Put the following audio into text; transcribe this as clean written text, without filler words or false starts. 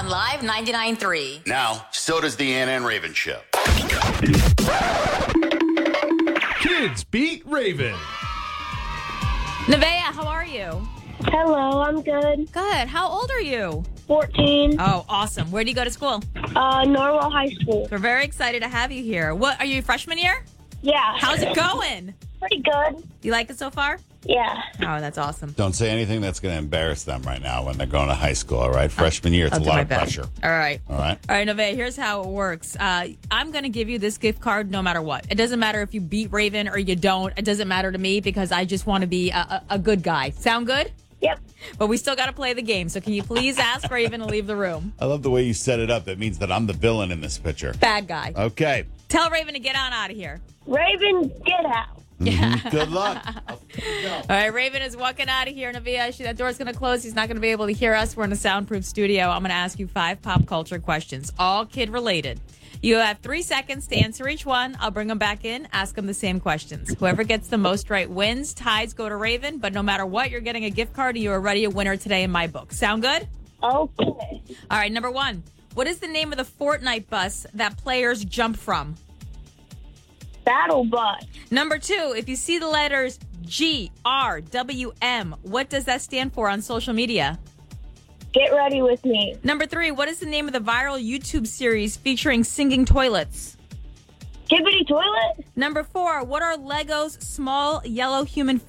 on Live 99.3. Now, so does the Ann and Raven Show. Kids Beat Raven. Nevaeh, how are you? Hello, I'm good. Good. How old are you? 14, Oh, awesome. Where do you go to school? Norwell High School. We're very excited to have you here. What are you, freshman year? Yeah. How's it going? Pretty good. You like it so far? Yeah. Oh, that's awesome. Don't say anything that's going to embarrass them right now when they're going to high school, all right? Freshman year, it's I'll a do lot my of best. pressure. All right. All right? All right, Nevaeh, here's how it works. I'm going to give you this gift card no matter what. It doesn't matter if you beat Raven or you don't. It doesn't matter to me because I just want to be a good guy. Sound good? Yep. But we still got to play the game. So can you please ask Raven to leave the room? I love the way you set it up. That means that I'm the villain in this picture. Bad guy. Okay. Tell Raven to get on out of here. Raven, get out. Good luck. All right, Raven is walking out of here. Nevaeh, that door's going to close. He's not going to be able to hear us. We're in a soundproof studio. I'm going to ask you 5 pop culture questions, all kid related. You have 3 seconds to answer each one. I'll bring them back in, ask them the same questions. Whoever gets the most right wins. Ties go to Raven, but no matter what, you're getting a gift card and you are already a winner today in my book. Sound good? Okay. All right, number 1. What is the name of the Fortnite bus that players jump from? Battle Bus. Number 2, if you see the letters GRWM, what does that stand for on social media? Get ready with me. Number 3, what is the name of the viral YouTube series featuring singing toilets? Skibbity Toilet. Number 4, what are Lego's small yellow human